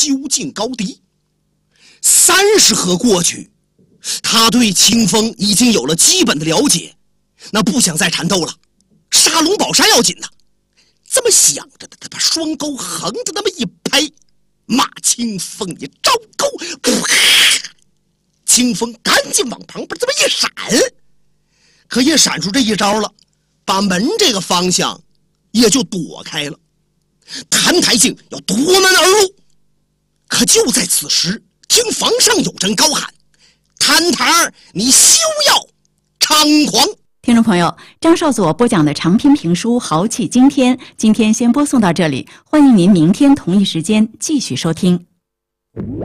究竟高低。30合过去，他对清风已经有了基本的了解，那不想再缠斗了，杀龙宝山要紧呐。这么想着的，他把双钩横着那么一拍，骂清风你招钩，清风赶紧往旁边这么一闪，可也闪出这一招了，把门这个方向也就躲开了。谭台庆要夺门而入，可就在此时，听房上有人高喊：谭台儿，你休要猖狂！ 听众朋友，张少佐播讲的长篇评书《豪气惊天》，今天先播送到这里，欢迎您明天同一时间继续收听。